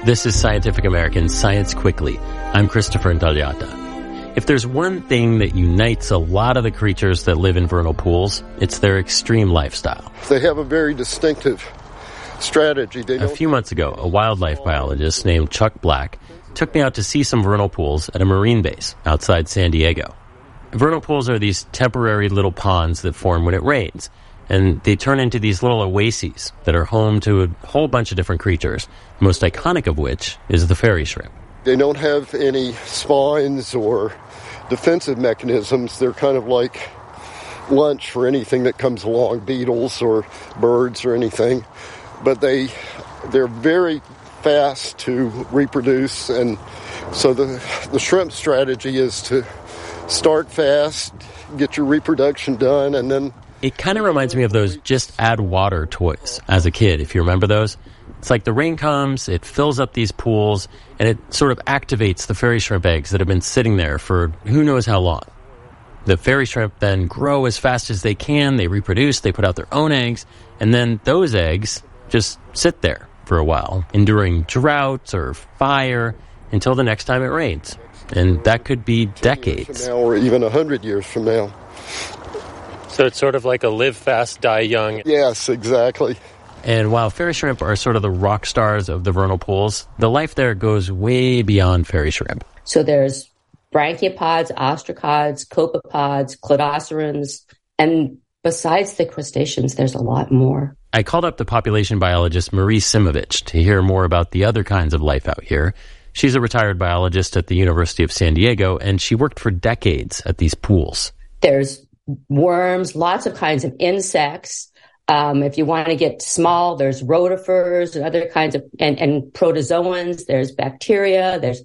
This is Scientific American's Science Quickly. I'm Christopher Intagliata. If there's one thing that unites a lot of the creatures that live in vernal pools, it's their extreme lifestyle. They have a very distinctive strategy. A few months ago, a wildlife biologist named Chuck Black took me out to see some vernal pools at a marine base outside San Diego. Vernal pools are these temporary little ponds that form when it rains, and they turn into these little oases that are home to a whole bunch of different creatures, the most iconic of which is the fairy shrimp. They don't have any spines or defensive mechanisms. They're kind of like lunch for anything that comes along, beetles or birds or anything. But they're very fast to reproduce, and so the shrimp strategy is to start fast, get your reproduction done, and then... It kind of reminds me of those just add water toys as a kid, if you remember those. It's like the rain comes, it fills up these pools, and it sort of activates the fairy shrimp eggs that have been sitting there for who knows how long. The fairy shrimp then grow as fast as they can, they reproduce, they put out their own eggs, and then those eggs just sit there for a while, enduring droughts or fire until the next time it rains. And that could be decades. From now, or even 100 years from now. So it's sort of like a live fast, die young. Yes, exactly. And while fairy shrimp are sort of the rock stars of the vernal pools, the life there goes way beyond fairy shrimp. So there's brachiopods, ostracods, copepods, cladocerans, and besides the crustaceans, there's a lot more. I called up the population biologist Marie Simovich to hear more about the other kinds of life out here. She's a retired biologist at the University of San Diego, and she worked for decades at these pools. There's worms, lots of kinds of insects. If you want to get small, there's rotifers and other kinds of, and protozoans. There's bacteria, there's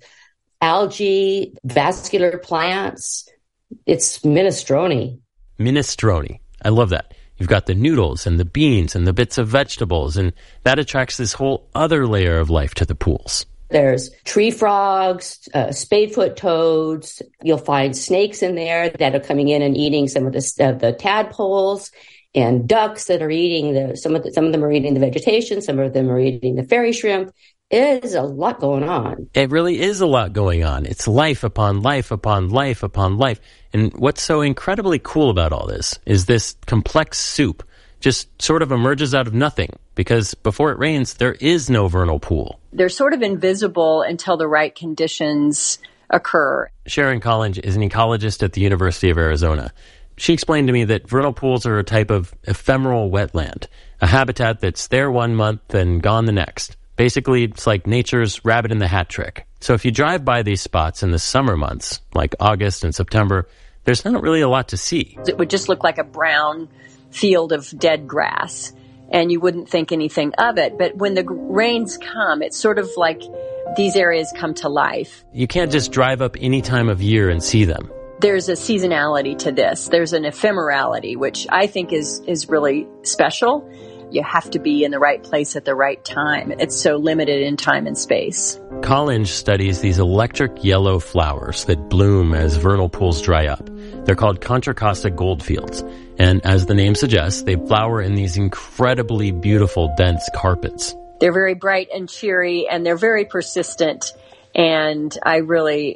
algae, vascular plants. It's minestrone. Minestrone. I love that. You've got the noodles and the beans and the bits of vegetables, and that attracts this whole other layer of life to the pools. There's tree frogs, spadefoot toads. You'll find snakes in there that are coming in and eating some of the tadpoles, and ducks that are eating some of them are eating the vegetation, some of them are eating the fairy shrimp. It is a lot going on. It really is a lot going on. It's life upon life upon life upon life. And what's so incredibly cool about all this is this complex soup just sort of emerges out of nothing, because before it rains, there is no vernal pool. They're sort of invisible until the right conditions occur. Sharon Collins is an ecologist at the University of Arizona. She explained to me that vernal pools are a type of ephemeral wetland, a habitat that's there one month and gone the next. Basically, it's like nature's rabbit in the hat trick. So if you drive by these spots in the summer months, like August and September, there's not really a lot to see. It would just look like a brown field of dead grass, and you wouldn't think anything of it. But when the rains come, it's sort of like these areas come to life. You can't just drive up any time of year and see them. There's a seasonality to this. There's an ephemerality, which I think is really special. You have to be in the right place at the right time. It's so limited in time and space. Collins studies these electric yellow flowers that bloom as vernal pools dry up. They're called Contra Costa goldfields. And as the name suggests, they flower in these incredibly beautiful, dense carpets. They're very bright and cheery, and they're very persistent. And I really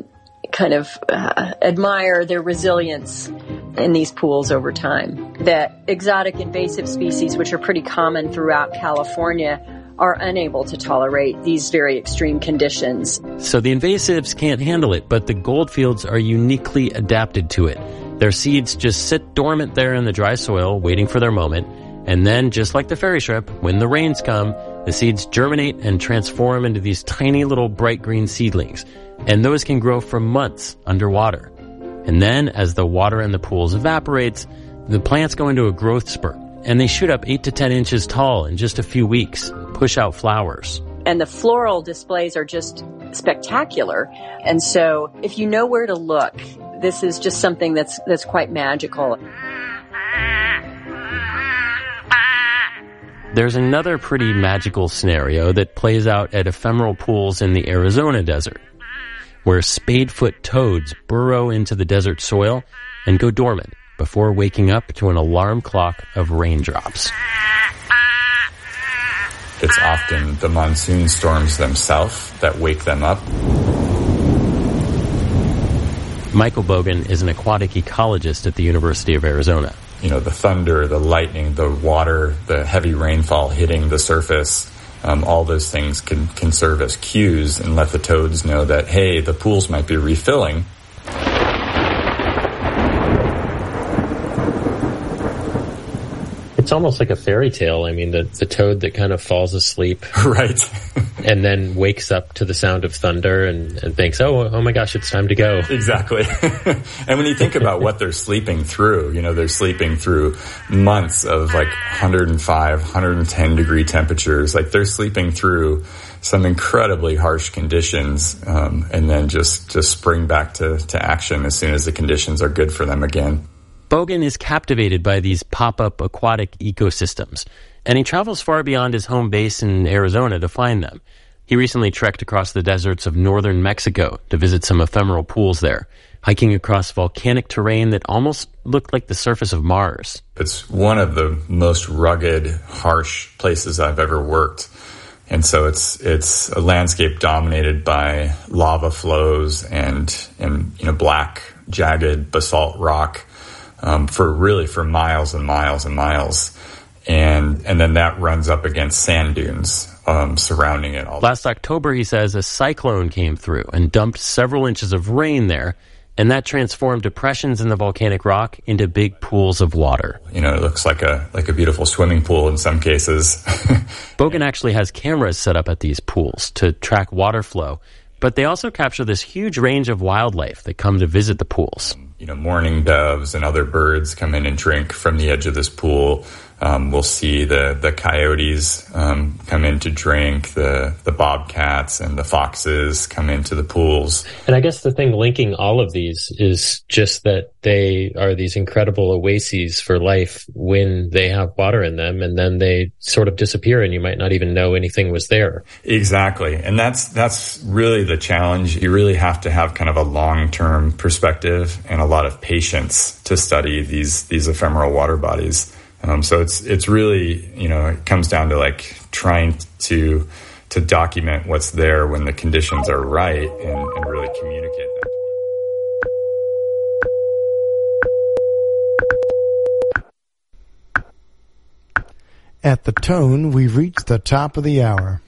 admire their resilience in these pools over time. The exotic invasive species, which are pretty common throughout California, are unable to tolerate these very extreme conditions. So the invasives can't handle it, but the goldfields are uniquely adapted to it. Their seeds just sit dormant there in the dry soil, waiting for their moment. And then, just like the fairy shrimp, when the rains come, the seeds germinate and transform into these tiny little bright green seedlings. And those can grow for months underwater. And then, as the water in the pools evaporates, the plants go into a growth spurt. And they shoot up 8 to 10 inches tall in just a few weeks, push out flowers. And the floral displays are just spectacular. And so if you know where to look, this is just something that's quite magical. There's another pretty magical scenario that plays out at ephemeral pools in the Arizona desert, where spadefoot toads burrow into the desert soil and go dormant before waking up to an alarm clock of raindrops. It's often the monsoon storms themselves that wake them up. Michael Bogan is an aquatic ecologist at the University of Arizona. The thunder, the lightning, the water, the heavy rainfall hitting the surface, all those things can serve as cues and let the toads know that, hey, the pools might be refilling. It's almost like a fairy tale. I mean, the toad that kind of falls asleep. Right. And then wakes up to the sound of thunder and thinks, oh my gosh, it's time to go. Exactly. And when you think about what they're sleeping through, they're sleeping through months of like 105, 110 degree temperatures. Like they're sleeping through some incredibly harsh conditions, and then just spring back to action as soon as the conditions are good for them again. Bogan is captivated by these pop-up aquatic ecosystems, and he travels far beyond his home base in Arizona to find them. He recently trekked across the deserts of northern Mexico to visit some ephemeral pools there, hiking across volcanic terrain that almost looked like the surface of Mars. It's one of the most rugged, harsh places I've ever worked. And so it's a landscape dominated by lava flows and black, jagged basalt rock. For miles and miles and miles. And then that runs up against sand dunes surrounding it all. Last October, he says, a cyclone came through and dumped several inches of rain there, and that transformed depressions in the volcanic rock into big pools of water. It looks like a beautiful swimming pool in some cases. Bogan actually has cameras set up at these pools to track water flow, but they also capture this huge range of wildlife that come to visit the pools. Mourning doves and other birds come in and drink from the edge of this pool. We'll see the coyotes come in to drink, the bobcats and the foxes come into the pools. And I guess the thing linking all of these is just that they are these incredible oases for life when they have water in them, and then they sort of disappear and you might not even know anything was there. Exactly. And that's really the challenge. You really have to have kind of a long-term perspective and a lot of patience to study these ephemeral water bodies. So it's really, it comes down to like trying to document what's there when the conditions are right and really communicate that. At the tone, we've reached the top of the hour.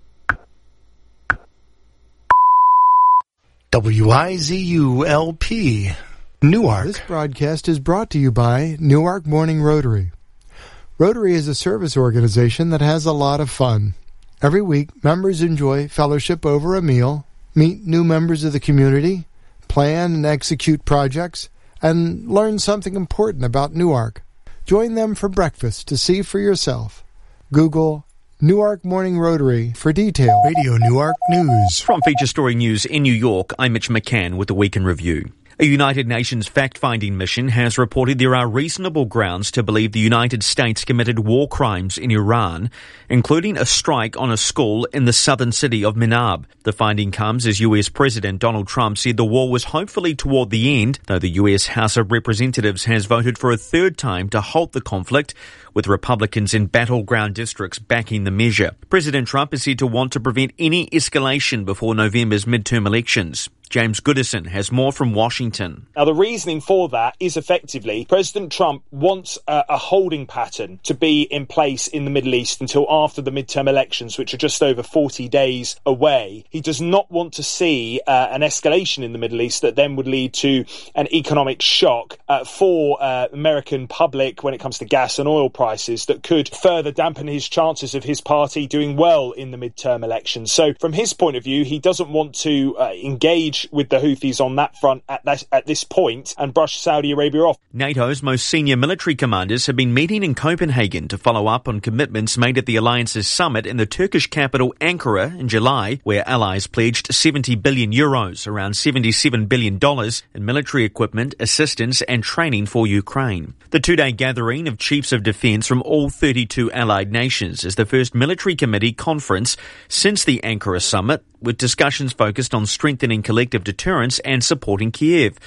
WIZU-LP, Newark. This broadcast is brought to you by Newark Morning Rotary. Rotary is a service organization that has a lot of fun. Every week, members enjoy fellowship over a meal, meet new members of the community, plan and execute projects, and learn something important about Newark. Join them for breakfast to see for yourself. Google Newark Morning Rotary for details. Radio Newark News. From Feature Story News in New York, I'm Mitch McCann with the Week in Review. A United Nations fact-finding mission has reported there are reasonable grounds to believe the United States committed war crimes in Iran, including a strike on a school in the southern city of Minab. The finding comes as US President Donald Trump said the war was hopefully toward the end, though the US House of Representatives has voted for a third time to halt the conflict, with Republicans in battleground districts backing the measure. President Trump is said to want to prevent any escalation before November's midterm elections. James Goodison has more from Washington. Now, the reasoning for that is effectively President Trump wants a holding pattern to be in place in the Middle East until after the midterm elections, which are just over 40 days away. He does not want to see an escalation in the Middle East that then would lead to an economic shock for American public when it comes to gas and oil prices that could further dampen his chances of his party doing well in the midterm elections. So from his point of view, he doesn't want to engage with the Houthis on that front at this point and brush Saudi Arabia off. NATO's most senior military commanders have been meeting in Copenhagen to follow up on commitments made at the alliance's summit in the Turkish capital Ankara in July, where allies pledged 70 billion euros, around $77 billion, in military equipment, assistance and training for Ukraine. The two-day gathering of chiefs of defence from all 32 allied nations is the first military committee conference since the Ankara summit, with discussions focused on strengthening collective deterrence and supporting Kiev.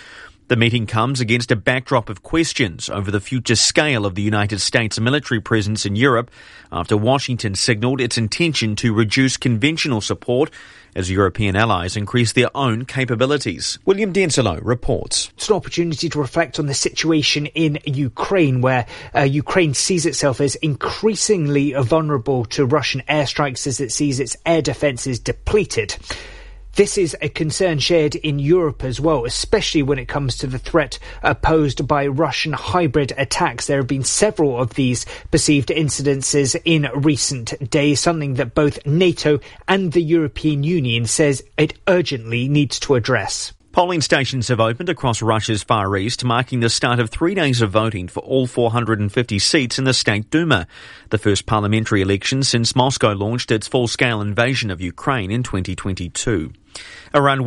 The meeting comes against a backdrop of questions over the future scale of the United States military presence in Europe after Washington signalled its intention to reduce conventional support as European allies increase their own capabilities. William Denslow reports. It's an opportunity to reflect on the situation in Ukraine, where Ukraine sees itself as increasingly vulnerable to Russian airstrikes as it sees its air defences depleted. This is a concern shared in Europe as well, especially when it comes to the threat posed by Russian hybrid attacks. There have been several of these perceived incidences in recent days, something that both NATO and the European Union says it urgently needs to address. Polling stations have opened across Russia's Far East, marking the start of 3 days of voting for all 450 seats in the State Duma, the first parliamentary election since Moscow launched its full-scale invasion of Ukraine in 2022. Around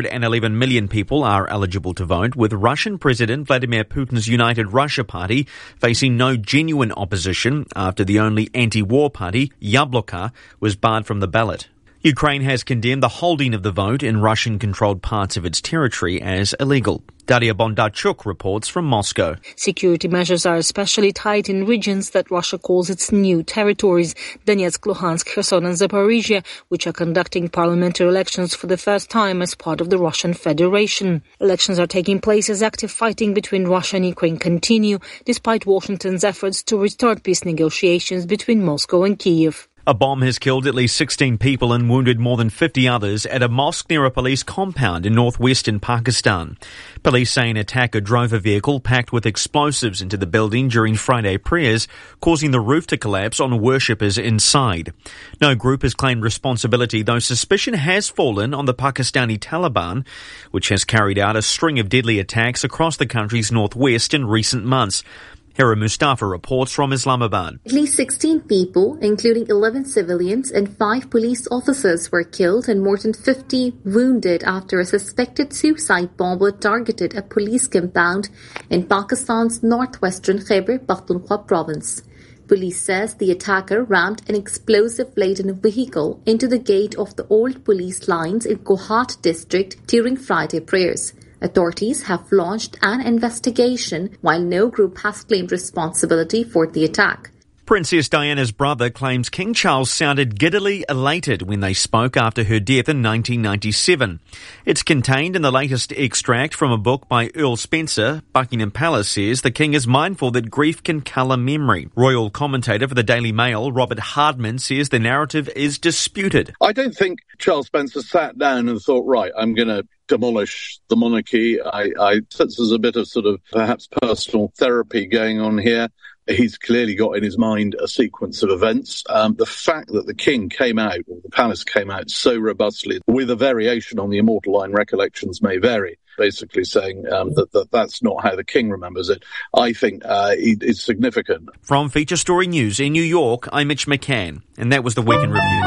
111 million people are eligible to vote, with Russian President Vladimir Putin's United Russia Party facing no genuine opposition after the only anti-war party, Yabloko, was barred from the ballot. Ukraine has condemned the holding of the vote in Russian-controlled parts of its territory as illegal. Daria Bondarchuk reports from Moscow. Security measures are especially tight in regions that Russia calls its new territories, Donetsk, Luhansk, Kherson and Zaporizhia, which are conducting parliamentary elections for the first time as part of the Russian Federation. Elections are taking place as active fighting between Russia and Ukraine continue, despite Washington's efforts to restart peace negotiations between Moscow and Kyiv. A bomb has killed at least 16 people and wounded more than 50 others at a mosque near a police compound in northwestern Pakistan. Police say an attacker drove a vehicle packed with explosives into the building during Friday prayers, causing the roof to collapse on worshippers inside. No group has claimed responsibility, though suspicion has fallen on the Pakistani Taliban, which has carried out a string of deadly attacks across the country's northwest in recent months. Hira Mustafa reports from Islamabad. At least 16 people, including 11 civilians and 5 police officers, were killed and more than 50 wounded after a suspected suicide bomber targeted a police compound in Pakistan's northwestern Khyber Pakhtunkhwa province. Police says the attacker rammed an explosive-laden vehicle into the gate of the old police lines in Kohat district during Friday prayers. Authorities have launched an investigation while no group has claimed responsibility for the attack. Princess Diana's brother claims King Charles sounded giddily elated when they spoke after her death in 1997. It's contained in the latest extract from a book by Earl Spencer. Buckingham Palace says the King is mindful that grief can colour memory. Royal commentator for the Daily Mail, Robert Hardman, says the narrative is disputed. I don't think Charles Spencer sat down and thought, right, I'm going to demolish the monarchy. I sense there's a bit of sort of perhaps personal therapy going on here. He's clearly got in his mind a sequence of events. The fact that the king came out, or the palace came out so robustly, with a variation on the immortal line, recollections may vary, basically saying that's not how the king remembers it, I think is significant. From Feature Story News in New York, I'm Mitch McCann, and that was the Week in Review.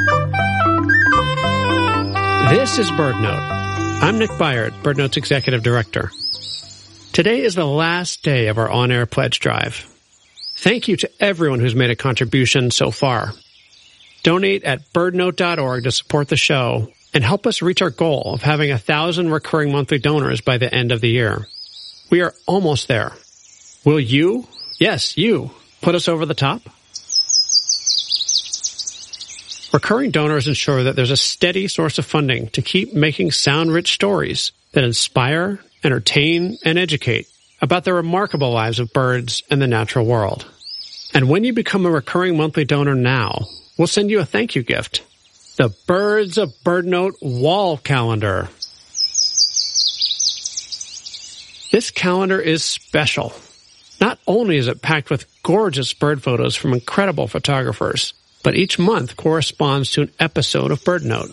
This is BirdNote. I'm Nick Byard, BirdNote's Executive Director. Today is the last day of our on-air pledge drive. Thank you to everyone who's made a contribution so far. Donate at birdnote.org to support the show and help us reach our goal of having 1,000 recurring monthly donors by the end of the year. We are almost there. Will you, yes, you, put us over the top? Recurring donors ensure that there's a steady source of funding to keep making sound-rich stories that inspire, entertain, and educate about the remarkable lives of birds and the natural world. And when you become a recurring monthly donor now, we'll send you a thank you gift. The Birds of BirdNote Wall Calendar. This calendar is special. Not only is it packed with gorgeous bird photos from incredible photographers, but each month corresponds to an episode of BirdNote.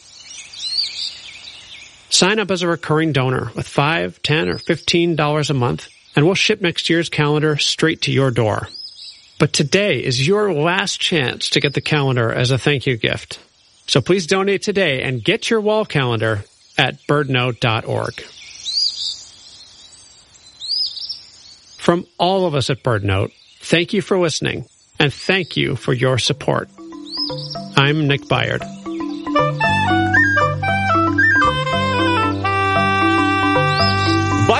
Sign up as a recurring donor with $5, $10, or $15 a month, and we'll ship next year's calendar straight to your door. But today is your last chance to get the calendar as a thank you gift. So please donate today and get your wall calendar at birdnote.org. From all of us at BirdNote, thank you for listening, and thank you for your support. I'm Nick Byard.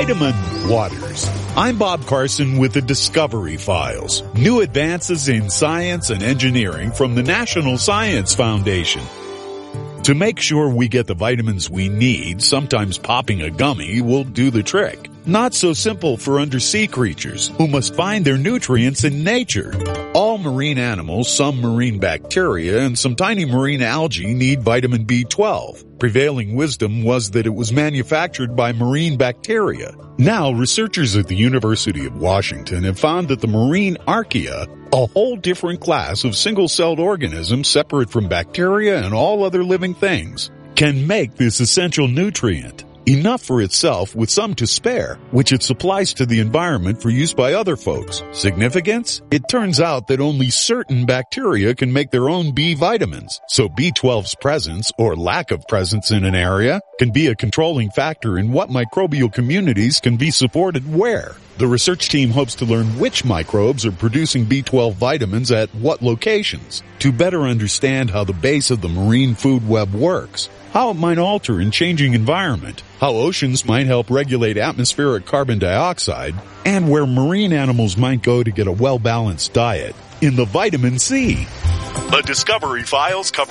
Vitamin Waters. I'm Bob Carson with the Discovery Files. New advances in science and engineering from the National Science Foundation. To make sure we get the vitamins we need, sometimes popping a gummy will do the trick. Not so simple for undersea creatures who must find their nutrients in nature. All marine animals, some marine bacteria, and some tiny marine algae need vitamin B12. Prevailing wisdom was that it was manufactured by marine bacteria. Now, researchers at the University of Washington have found that the marine archaea, a whole different class of single-celled organisms separate from bacteria and all other living things, can make this essential nutrient. Enough for itself with some to spare, which it supplies to the environment for use by other folks. Significance? It turns out that only certain bacteria can make their own B vitamins, so B12's presence or lack of presence in an area can be a controlling factor in what microbial communities can be supported where. The research team hopes to learn which microbes are producing B12 vitamins at what locations to better understand how the base of the marine food web works, how it might alter in changing environment, how oceans might help regulate atmospheric carbon dioxide, and where marine animals might go to get a well-balanced diet in the vitamin C. The Discovery Files cover